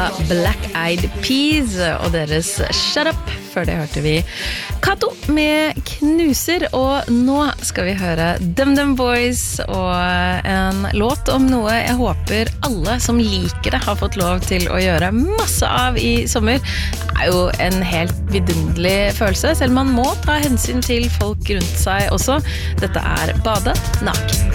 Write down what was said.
Black Eyed Peas og deres Shut Up. Før det hørte vi Kato med Knuser, og nå skal vi høre DumDum Boys og en låt om noe jeg håper alle som liker det har fått lov til å gjøre masse av i sommer. Det jo en helt vidunderlig følelse, selv om man må ta hensyn til folk rundt seg også. Dette Bade naken.